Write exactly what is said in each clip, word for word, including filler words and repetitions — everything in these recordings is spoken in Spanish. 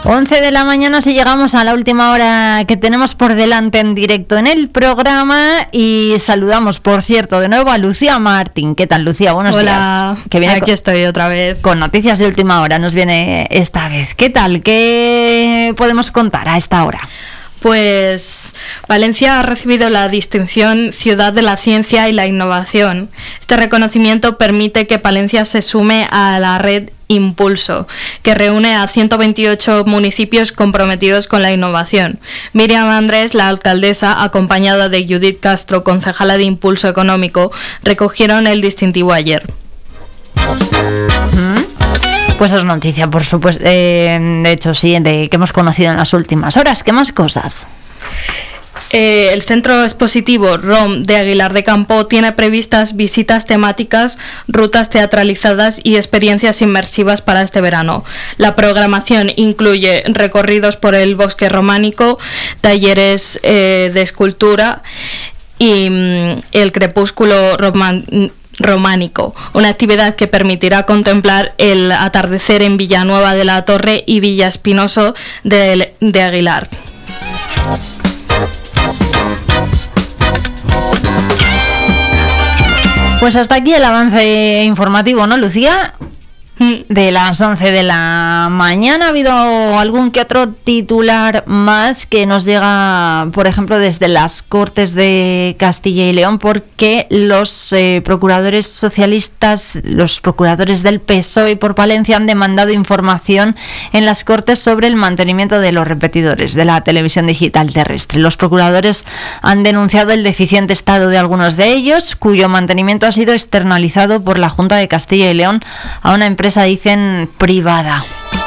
once de la mañana, si llegamos a la última hora que tenemos por delante en directo en el programa, y saludamos, por cierto, de nuevo a Lucía Martín. ¿Qué tal, Lucía? Buenos Hola, días. Que viene aquí con, estoy otra vez. Con noticias de última hora nos viene esta vez. ¿Qué tal? ¿Qué podemos contar a esta hora? Pues Valencia ha recibido la distinción Ciudad de la Ciencia y la Innovación. Este reconocimiento permite que Palencia se sume a la red Impulso, que reúne a ciento veintiocho municipios comprometidos con la innovación. Miriam Andrés, la alcaldesa, acompañada de Judith Castro, concejala de Impulso Económico, recogieron el distintivo ayer. ¿Mm? Pues es noticia, por supuesto, eh, de hecho sí, de que hemos conocido en las últimas horas. ¿Qué más cosas? Eh, el Centro Expositivo R O M de Aguilar de Campo tiene previstas visitas temáticas, rutas teatralizadas y experiencias inmersivas para este verano. La programación incluye recorridos por el bosque románico, talleres eh, de escultura y mm, el crepúsculo román románico, una actividad que permitirá contemplar el atardecer en Villanueva de la Torre y Villa Espinoso de, de Aguilar. Pues hasta aquí el avance informativo, ¿no, Lucía? De las once de la mañana. Ha habido algún que otro titular más que nos llega, por ejemplo, desde las Cortes de Castilla y León, porque los eh, procuradores socialistas, los procuradores del P S O E por Palencia han demandado información en las Cortes sobre el mantenimiento de los repetidores de la televisión digital terrestre. Los procuradores han denunciado el deficiente estado de algunos de ellos, cuyo mantenimiento ha sido externalizado por la Junta de Castilla y León a una empresa, dicen, privada.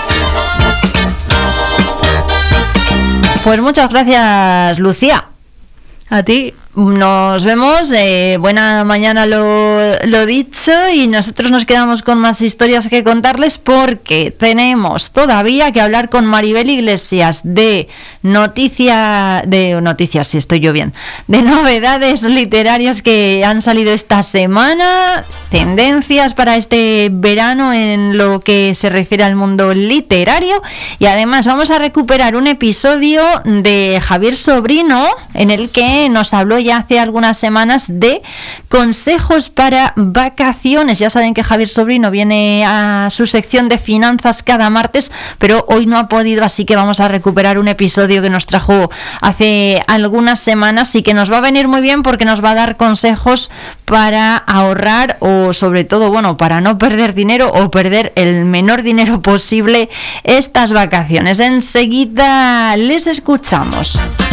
Pues muchas gracias, Lucía. A ti. Nos vemos, eh, buena mañana lo, lo dicho, y nosotros nos quedamos con más historias que contarles, porque tenemos todavía que hablar con Maribel Iglesias de noticia, de noticias, si estoy yo bien, de novedades literarias que han salido esta semana, tendencias para este verano en lo que se refiere al mundo literario, y además vamos a recuperar un episodio de Javier Sobrino en el que nos habló ya hace algunas semanas de consejos para vacaciones. Ya saben que Javier Sobrino viene a su sección de finanzas cada martes, pero hoy no ha podido, así que vamos a recuperar un episodio que nos trajo hace algunas semanas y que nos va a venir muy bien, porque nos va a dar consejos para ahorrar, o sobre todo, bueno, para no perder dinero o perder el menor dinero posible estas vacaciones. Enseguida les escuchamos.